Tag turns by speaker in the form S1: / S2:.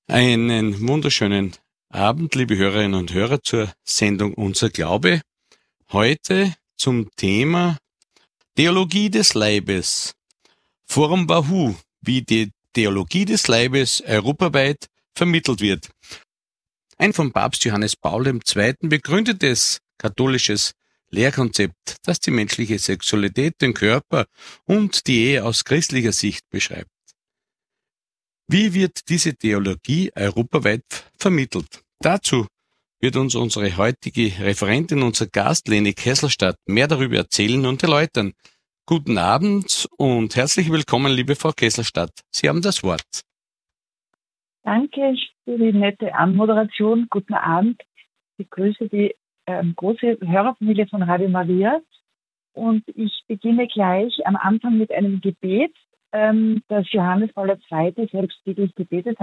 S1: Einen wunderschönen Abend, liebe Hörerinnen und Hörer, zur Sendung Unser Glaube. Heute zum Thema Theologie des Leibes. Forum Bahu, wie die Theologie des Leibes europaweit vermittelt wird. Ein von Papst Johannes Paul II. Begründetes katholisches Lehrkonzept, das die menschliche Sexualität, den Körper und die Ehe aus christlicher Sicht beschreibt. Wie wird diese Theologie europaweit vermittelt? Dazu wird uns unsere heutige Referentin, unser Gast Leni Kesselstadt, mehr darüber erzählen und erläutern. Guten Abend und herzlich willkommen, liebe Frau Kesselstadt. Sie haben das Wort.
S2: Danke für die nette Anmoderation. Guten Abend. Ich grüße die große Hörerfamilie von Radio Maria. Und ich beginne gleich am Anfang mit einem Gebet, das Johannes Paul II. Selbst täglich gebetet hat.